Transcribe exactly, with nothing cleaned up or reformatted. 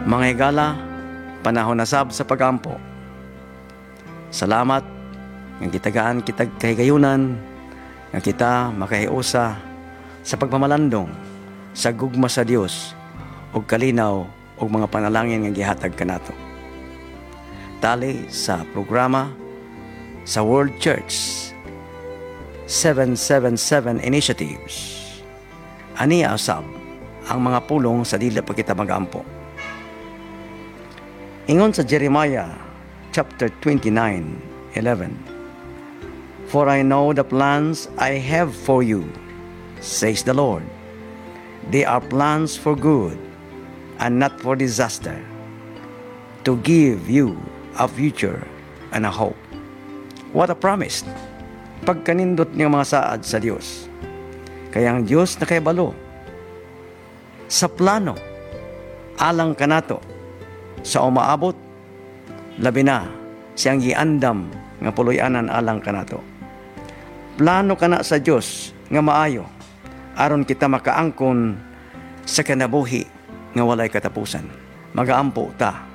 Mga higala, panahon na sab sa pagampo. Salamat nga gitagaan kitag kahigayunan nga kita makahiusa sa pagpamalandong sa gugma sa Dios ug kalinaw ug mga panalangin nga gihatag kanato. Tali sa programa sa World Church seven seven seven Initiatives. Ani asab ang mga pulong sa dili pa kita magampo. Ingon sa Jeremiah chapter twenty-nine eleven, "For I know the plans I have for you, says the Lord. They are plans for good and not for disaster, to give you a future and a hope." What a promise! Pagkanindot niya mga saad sa Diyos. Kaya ang Diyos na kaibalo sa plano alang kanato sa umaabot, labi na siyang giandam nga puloy-anan alang kanato. Plano kana sa Dios nga maayo aron kita makaangkon sa kanabuhi nga walay katapusan. Magaampo ta